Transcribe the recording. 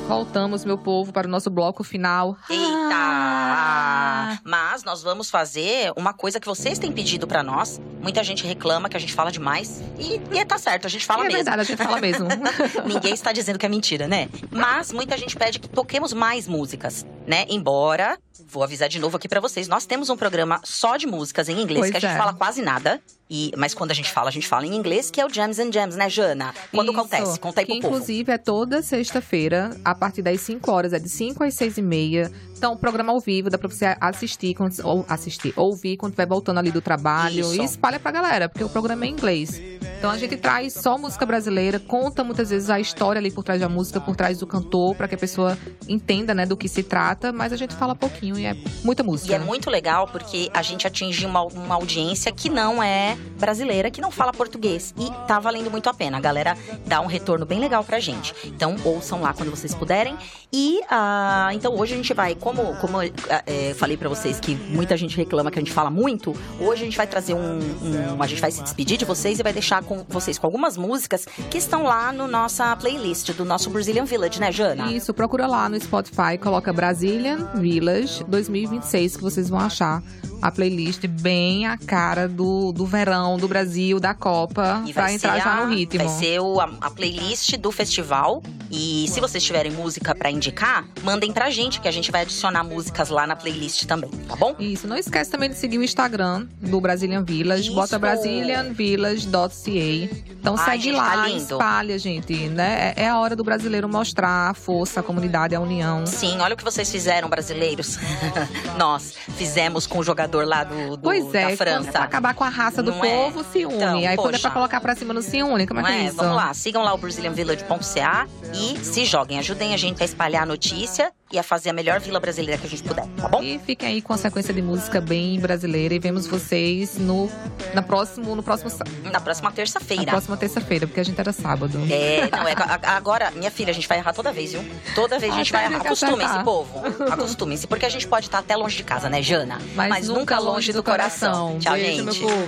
Voltamos, meu povo, para o nosso bloco final. Eita! Mas nós vamos fazer uma coisa que vocês têm pedido pra nós. Muita gente reclama que a gente fala demais. E tá certo, a gente fala mesmo. É verdade, a gente fala mesmo. Ninguém está dizendo que é mentira, né? Mas muita gente pede que toquemos mais músicas, né? Embora, vou avisar de novo aqui pra vocês, nós temos um programa só de músicas em inglês, Pois que a gente é. fala quase nada. Mas quando a gente fala em inglês, que é o Jams and Jams, né, Jana? Quando Isso, acontece? Conta aí que pro povo. inclusive é toda sexta-feira, a partir das 5 horas, é de 5 às 6h30. Então, programa ao vivo, dá pra você ouvir quando estiver voltando ali do trabalho. Isso. E espalha pra galera, porque o programa é em inglês. Então, a gente traz só música brasileira, conta muitas vezes a história ali por trás da música, por trás do cantor, pra que a pessoa entenda, né, do que se trata. Mas a gente fala pouquinho e é muita música. E é muito legal porque a gente atinge uma audiência que não é brasileira, que não fala português. E tá valendo muito a pena. A galera dá um retorno bem legal pra gente. Então, ouçam lá quando vocês puderem. E, então, hoje a gente vai, como eu falei pra vocês que muita gente reclama que a gente fala muito, hoje a gente vai trazer a gente vai se despedir de vocês e vai deixar com vocês com algumas músicas que estão lá no nossa playlist do nosso Brazilian Village, né, Jana? Isso, procura lá no Spotify, coloca Brazilian Village 2026, que vocês vão achar a playlist bem a cara do verão, do Brasil, da Copa, E pra entrar já no ritmo. Vai ser a playlist do festival. E se vocês tiverem música pra indicar, mandem pra gente, que a gente vai adicionar músicas lá na playlist também, tá bom? Isso, não esquece também de seguir o Instagram do Brazilian Village, Isso. bota brazilianvillage.ca. Então Ai, segue gente, lá, tá lindo. espalha, gente, né? É a hora do brasileiro mostrar a força, a comunidade, a união. Sim, olha o que vocês fizeram, brasileiros. Nós fizemos com o jogador lá Pois da é, quando é França. pra acabar com a raça do Não é? povo, se une. Então, Aí quando é pra poxa. colocar pra cima, não se une. Como é Não que é isso? Vamos lá, sigam lá o brazilianvillage.ca e se joguem, ajudem a gente a espalhar a notícia e a fazer a melhor vila brasileira que a gente puder, tá bom? E fiquem aí com a sequência de música bem brasileira. E vemos vocês na próxima terça-feira. terça-feira, porque a gente era sábado. Agora, minha filha, a gente vai errar toda vez, viu? Toda vez a gente vai Até errar. tem que Acostumem-se, acertar. povo. Acostumem-se, porque a gente pode estar até longe de casa, né, Jana? Mas nunca longe do coração. Tchau, Beijo, gente. meu povo.